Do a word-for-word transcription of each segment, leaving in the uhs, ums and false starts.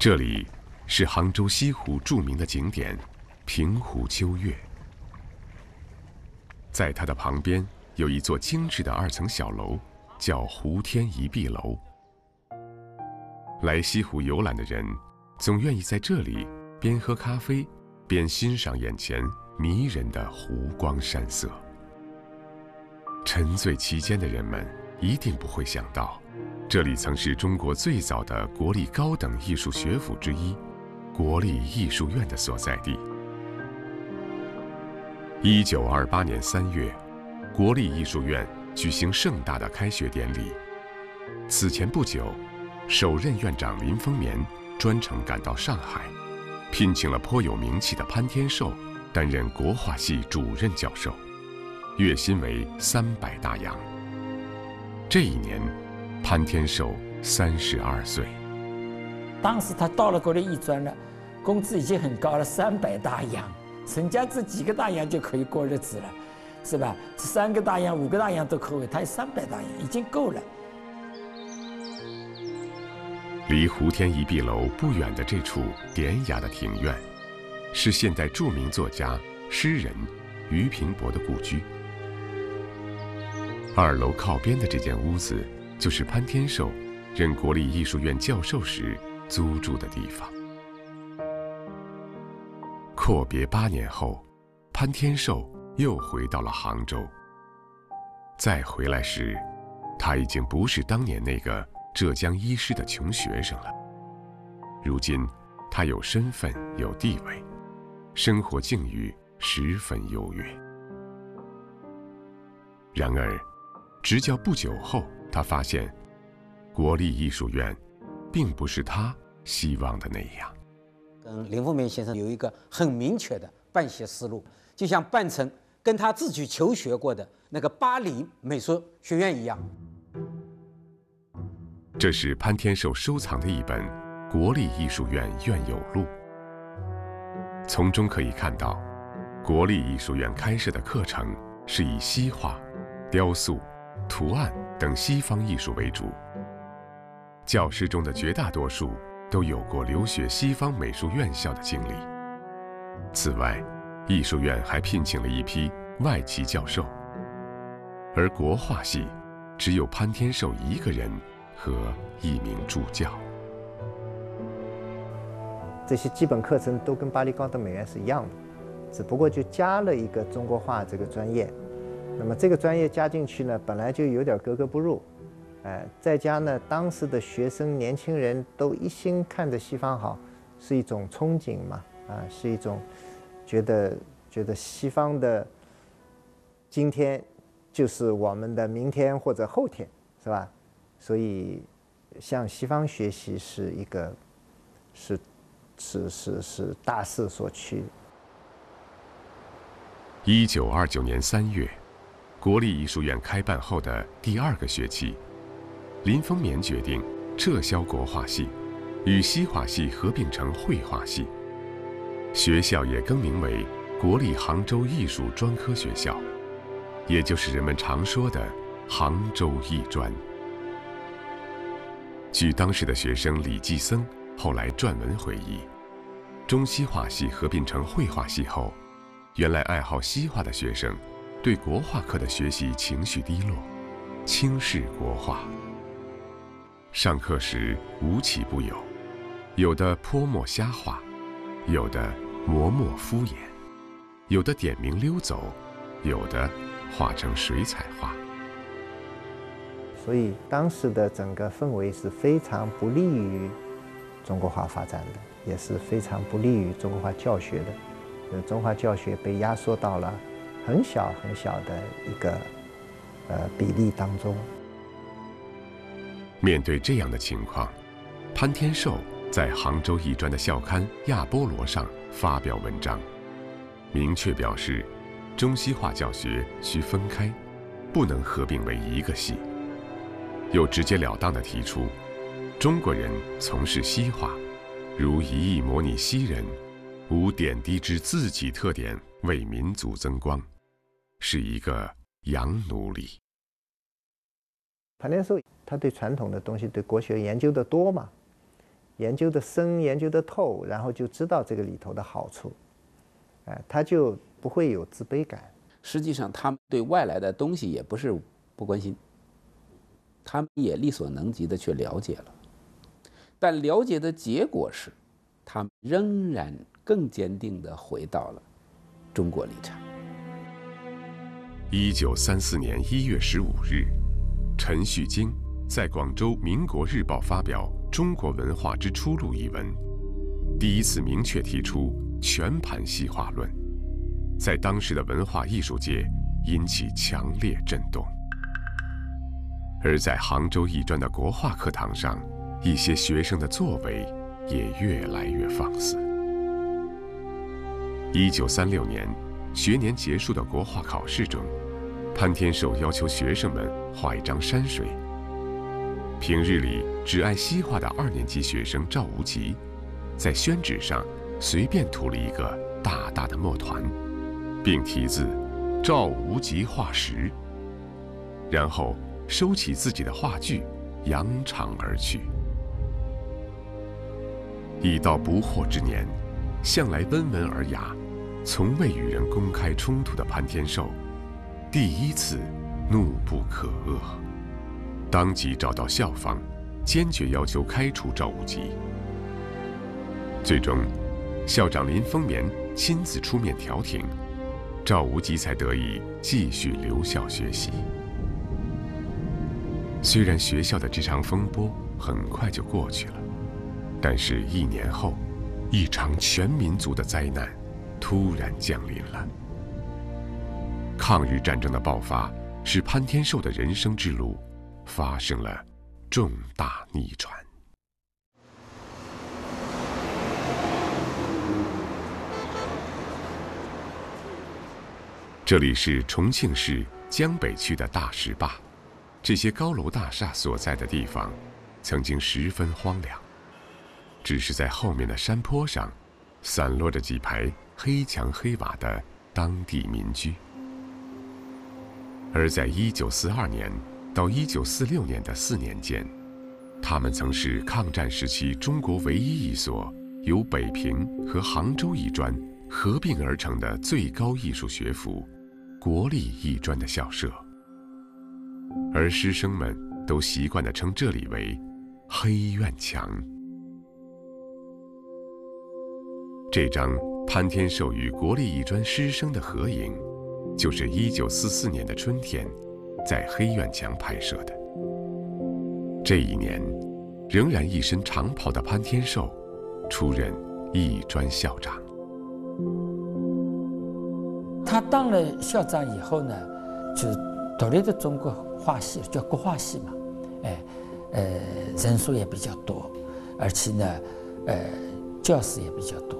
这里是杭州西湖著名的景点平湖秋月，在它的旁边有一座精致的二层小楼，叫湖天一碧楼。来西湖游览的人总愿意在这里边喝咖啡边欣赏眼前迷人的湖光山色。沉醉其间的人们一定不会想到，这里曾是中国最早的国立高等艺术学府之一国立艺术院的所在地。一九二八年三月，国立艺术院举行盛大的开学典礼。此前不久，首任院长林风眠专程赶到上海，聘请了颇有名气的潘天寿担任国画系主任教授，月薪为三百大洋。这一年，潘天寿三十二岁。 当时他到了国立艺专了，工资已经很高了，三百大洋，人家这几个大洋就可以过日子了，是吧？这三个大洋、五个大洋都可以，他有三百大洋，已经够了。 离湖天一碧楼不远的这处典雅的庭院，是现代著名作家、诗人俞平伯的故居。二楼靠边的这间屋子，就是潘天寿任国立艺术院教授时租住的地方。阔别八年后，潘天寿又回到了杭州。再回来时，他已经不是当年那个浙江医师的穷学生了。如今，他有身份，有地位，生活境遇十分优越。然而，执教不久后，他发现，国立艺术院，并不是他希望的那样。 跟林风眠先生有一个很明确的办学思路，就像办成跟他自己求学过的那个巴黎美术学院一样。 这是潘天寿收藏的一本《国立艺术院院友录》，从中可以看到，国立艺术院开设的课程是以西画、雕塑、图案等西方艺术为主。教师中的绝大多数都有过留学西方美术院校的经历。此外，艺术院还聘请了一批外籍教授，而国画系只有潘天寿一个人和一名助教。 这些基本课程都跟巴黎高等美院是一样的，只不过就加了一个中国画这个专业。那么这个专业加进去呢，本来就有点格格不入，呃，再加呢，当时的学生年轻人都一心看着西方好，是一种憧憬嘛，啊，是一种觉得觉得西方的今天就是我们的明天或者后天，是吧？所以向西方学习是一个是是是是大势所趋。 一九二九年三月，国立艺术院开办后的第二个学期，林风眠决定撤销国画系，与西画系合并成绘画系，学校也更名为国立杭州艺术专科学校，也就是人们常说的杭州艺专。据当时的学生李继僧后来撰文回忆，中西画系合并成绘画系后，原来爱好西画的学生对国画课的学习情绪低落，轻视国画。上课时无奇不有，有的泼墨瞎画，有的磨墨敷衍，有的点名溜走，有的画成水彩画。 所以当时的整个氛围是非常不利于中国画发展的，也是非常不利于中国画教学的。呃，中国画教学被压缩到了很小很小的一个呃比例当中。 面对这样的情况，潘天寿在杭州艺专的校刊《亚波罗》上发表文章，明确表示，中西画教学需分开，不能合并为一个系。又直截了当地提出，中国人从事西画，如一意模拟西人，无点滴之自己特点为民族增光，是一个洋奴隶。 潘天寿他对传统的东西、对国学研究的多嘛， 研究的深，研究的透，然后就知道这个里头的好处，哎，他就不会有自卑感。 实际上，他们对外来的东西也不是不关心，他们也力所能及的去了解了，但了解的结果是，他们仍然更坚定地回到了中国立场。 一九三四年一月十五日，陈旭京在广州《民国日报》发表《中国文化之出路》一文，第一次明确提出全盘西化论，在当时的文化艺术界引起强烈震动。而在杭州艺专的国画课堂上，一些学生的作为也越来越放肆。一九三六年，学年结束的国画考试中，潘天寿要求学生们画一张山水。平日里只爱西画的二年级学生赵无极，在宣纸上随便涂了一个大大的墨团，并题字“赵无极画石”，然后收起自己的画具，扬长而去。已到不惑之年，向来温文尔雅，从未与人公开冲突的潘天寿，第一次怒不可遏，当即找到校方，坚决要求开除赵无极。最终，校长林风眠亲自出面调停，赵无极才得以继续留校学习。虽然学校的这场风波很快就过去了，但是一年后，一场全民族的灾难突然降临了。抗日战争的爆发使潘天寿的人生之路发生了重大逆转。这里是重庆市江北区的大石坝，这些高楼大厦所在的地方曾经十分荒凉，只是在后面的山坡上散落着几排黑墙黑瓦的当地民居。而在一九四二年到一九四六年的四年间，他们曾是抗战时期中国唯一一所由北平和杭州艺专合并而成的最高艺术学府国立艺专的校舍，而师生们都习惯地称这里为黑院墙。这张潘天寿与国立艺专师生的合影，就是一九四四年的春天在黑院墙拍摄的。这一年，仍然一身长袍的潘天寿出任艺专校长。 他当了校长以后呢，就独立的中国画系叫国画系嘛，哎，呃，人数也比较多，而且呢，呃，教师也比较多。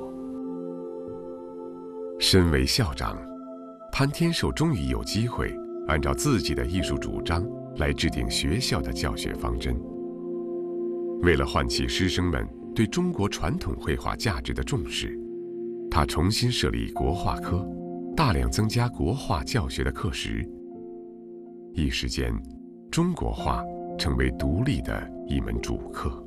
身为校长，潘天寿终于有机会按照自己的艺术主张来制定学校的教学方针。为了唤起师生们对中国传统绘画价值的重视，他重新设立国画科，大量增加国画教学的课时。一时间，中国画成为独立的一门主课。